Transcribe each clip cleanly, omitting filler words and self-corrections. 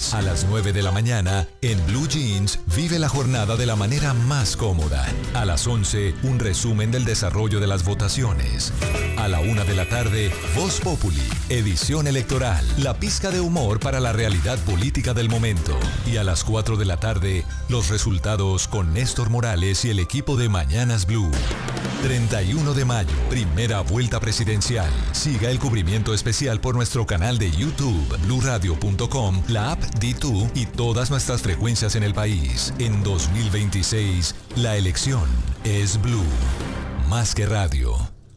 Jeans. A las 9 de la mañana, en Blue Jeans, vive la jornada de la manera más cómoda. A las 11, un resumen del desarrollo de las votaciones. A la 1 de la tarde, Voz Populi, edición electoral. La pizca de humor para la realidad política del momento. Y a las 4 de la tarde, los resultados con Néstor Morales y el equipo de Mañanas Blue. 31 de mayo, primera vuelta presidencial. Siga el cubrimiento especial por nuestro canal de YouTube, bluradio.com, la app D2 y todas nuestras frecuencias en el país. En 2026, la elección es Blue. Más que radio.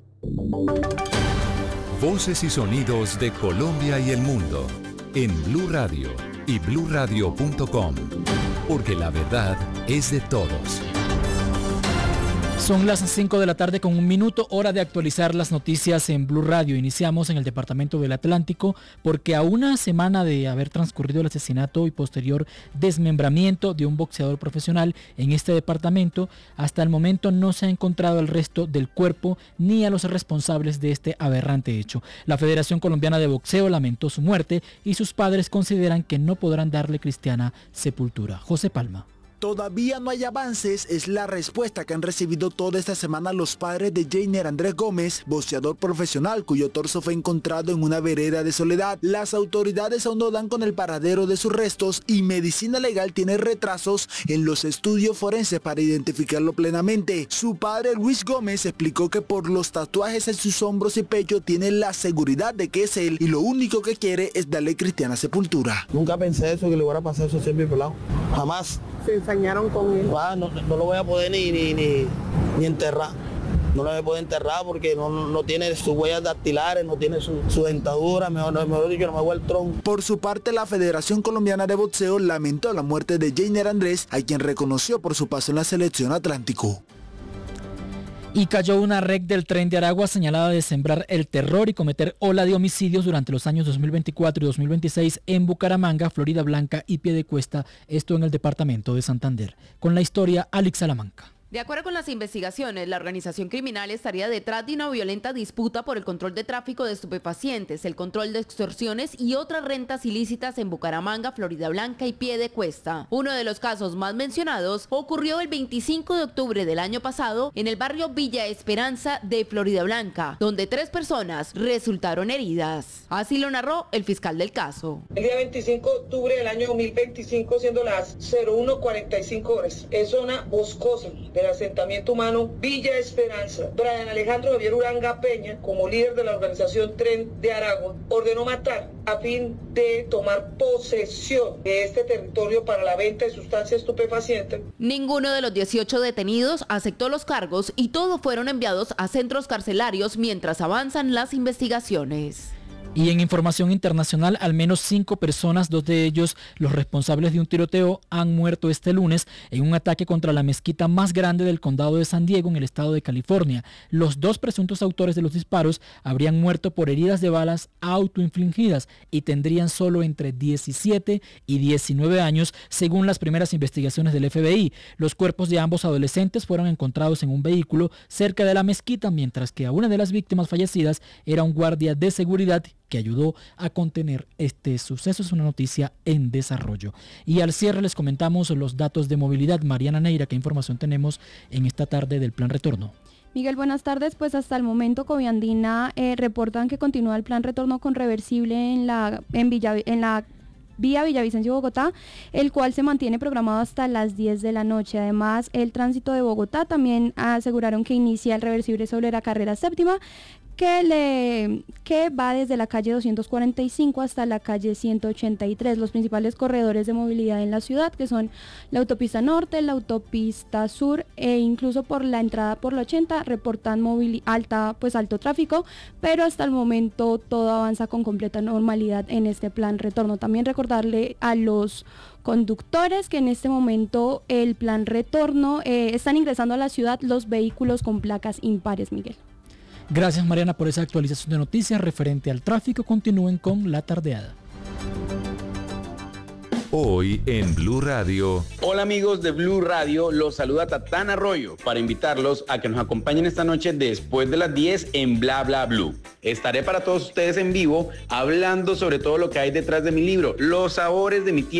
Voces y sonidos de Colombia y el mundo en Blue Radio y bluradio.com, porque la verdad es de todos. Son las 5 de la tarde con 1 minuto, hora de actualizar las noticias en Blue Radio. Iniciamos en el departamento del Atlántico porque a una semana de haber transcurrido el asesinato y posterior desmembramiento de un boxeador profesional en este departamento, hasta el momento no se ha encontrado el resto del cuerpo ni a los responsables de este aberrante hecho. La Federación Colombiana de Boxeo lamentó su muerte y sus padres consideran que no podrán darle cristiana sepultura. José Palma. Todavía no hay avances, es la respuesta que han recibido toda esta semana los padres de Jeiner Andrés Gómez, boxeador profesional cuyo torso fue encontrado en una vereda de Soledad. Las autoridades aún no dan con el paradero de sus restos y Medicina Legal tiene retrasos en los estudios forenses para identificarlo plenamente. Su padre Luis Gómez explicó que por los tatuajes en sus hombros y pecho tiene la seguridad de que es él y lo único que quiere es darle cristiana sepultura. Nunca pensé eso, que le fuera a pasar eso siempre pelado, jamás. Se ensañaron con él. No lo voy a poder ni enterrar. No lo voy a poder enterrar porque no tiene sus huellas dactilares, no tiene su dentadura, mejor dicho, no me huele el tronco. Por su parte, la Federación Colombiana de Boxeo lamentó la muerte de Jeiner Andrés, a quien reconoció por su paso en la selección Atlántico. Y cayó una red del Tren de Aragua señalada de sembrar el terror y cometer ola de homicidios durante los años 2024 y 2026 en Bucaramanga, Florida Blanca y Piedecuesta, esto en el departamento de Santander. Con la historia, Alex Salamanca. De acuerdo con las investigaciones, la organización criminal estaría detrás de una violenta disputa por el control de tráfico de estupefacientes, el control de extorsiones y otras rentas ilícitas en Bucaramanga, Florida Blanca y Piedecuesta. Uno de los casos más mencionados ocurrió el 25 de octubre del año pasado en el barrio Villa Esperanza de Florida Blanca, donde 3 personas resultaron heridas. Así lo narró el fiscal del caso. El día 25 de octubre del año 2025, siendo las 01:45 horas, en zona boscosa del asentamiento humano Villa Esperanza, Brian Alejandro Javier Uranga Peña, como líder de la organización Tren de Aragua, ordenó matar a fin de tomar posesión de este territorio para la venta de sustancias estupefacientes. Ninguno de los 18 detenidos aceptó los cargos y todos fueron enviados a centros carcelarios mientras avanzan las investigaciones. Y en información internacional, al menos 5 personas, 2 de ellos los responsables de un tiroteo, han muerto este lunes en un ataque contra la mezquita más grande del condado de San Diego en el estado de California. Los 2 presuntos autores de los disparos habrían muerto por heridas de balas autoinfligidas y tendrían solo entre 17 y 19 años, según las primeras investigaciones del FBI. Los cuerpos de ambos adolescentes fueron encontrados en un vehículo cerca de la mezquita, mientras que a una de las víctimas fallecidas era un guardia de seguridad que ayudó a contener este suceso. Es una noticia en desarrollo. Y al cierre les comentamos los datos de movilidad. Mariana Neira, ¿qué información tenemos en esta tarde del plan retorno? Miguel, buenas tardes. Pues hasta el momento Coviandina reportan que continúa el plan retorno con reversible en la vía Villavicencio-Bogotá, el cual se mantiene programado hasta las 10 de la noche. Además, el tránsito de Bogotá también aseguraron que inicia el reversible sobre la carrera séptima, que va desde la calle 245 hasta la calle 183. Los principales corredores de movilidad en la ciudad, que son la autopista norte, la autopista sur e incluso por la entrada por la 80, reportan alto tráfico, pero hasta el momento todo avanza con completa normalidad en este plan retorno. También recordarle a los conductores que en este momento el plan retorno están ingresando a la ciudad los vehículos con placas impares, Miguel. Gracias, Mariana, por esa actualización de noticias referente al tráfico. Continúen con la tardeada. Hoy en Blue Radio. Hola amigos de Blue Radio, los saluda Tatán Arroyo para invitarlos a que nos acompañen esta noche después de las 10 en Bla Bla Blue. Estaré para todos ustedes en vivo hablando sobre todo lo que hay detrás de mi libro, Los sabores de mi tierra.